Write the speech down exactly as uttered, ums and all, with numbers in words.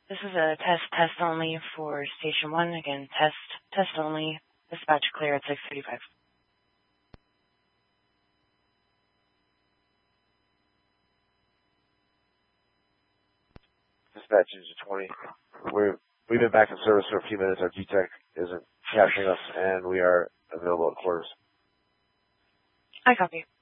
This is a test, test only for Station one. Again, test, test only. Dispatch clear at six thirty-five. Dispatch Engine twenty. We're, we've been back in service for a few minutes. Our G-Tech isn't capturing us, and we are available at quarters. I copy.